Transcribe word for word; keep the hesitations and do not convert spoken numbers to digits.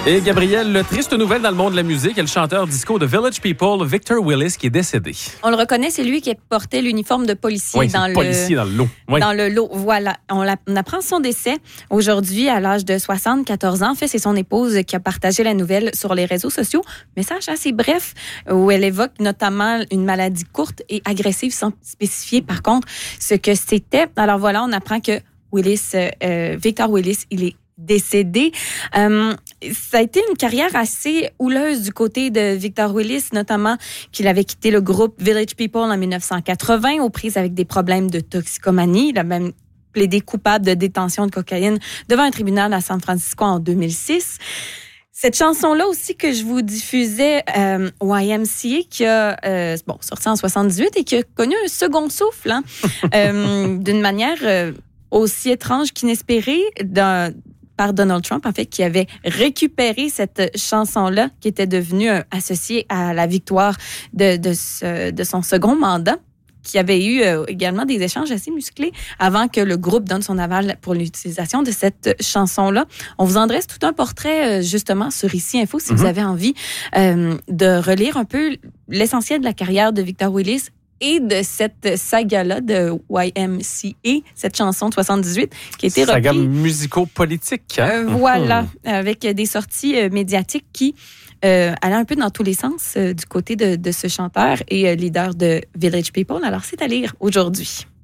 Et Gabrielle, le triste nouvelle dans le monde de la musique, est le chanteur disco de Village People, Victor Willis, qui est décédé. On le reconnaît, c'est lui qui portait l'uniforme de policier oui, dans, le, policier dans le lot. Oui. Dans le lot, voilà. On, la, on apprend son décès aujourd'hui à l'âge de soixante-quatorze ans. En fait, c'est son épouse qui a partagé la nouvelle sur les réseaux sociaux. Message assez bref où elle évoque notamment une maladie courte et agressive sans spécifier par contre ce que c'était. Alors voilà, on apprend que Willis, euh, Victor Willis, il est décédé. Euh, ça a été une carrière assez houleuse du côté de Victor Willis, notamment qu'il avait quitté le groupe Village People en dix-neuf cent quatre-vingts aux prises avec des problèmes de toxicomanie. Il a même plaidé coupable de détention de cocaïne devant un tribunal à San Francisco en deux mille six. Cette chanson-là aussi que je vous diffusais, euh, Y M C A, qui a euh, bon, sorti en soixante-dix-huit et qui a connu un second souffle, hein, euh, d'une manière euh, aussi étrange qu'inespérée d'un par Donald Trump, en fait, qui avait récupéré cette chanson-là, qui était devenue euh, associée à la victoire de, de, ce, de son second mandat, qui avait eu euh, également des échanges assez musclés avant que le groupe donne son aval pour l'utilisation de cette chanson-là. On vous en dresse tout un portrait, euh, justement, sur Ici Info, si mm-hmm. vous avez envie euh, de relire un peu l'essentiel de la carrière de Victor Willis et de cette saga-là de Y M C A, cette chanson de soixante-dix-huit, qui a été reprise. Saga musico-politique. Hein? Euh, voilà, avec des sorties euh, médiatiques qui euh, allaient un peu dans tous les sens euh, du côté de, de ce chanteur et euh, leader de Village People. Alors, c'est à lire aujourd'hui.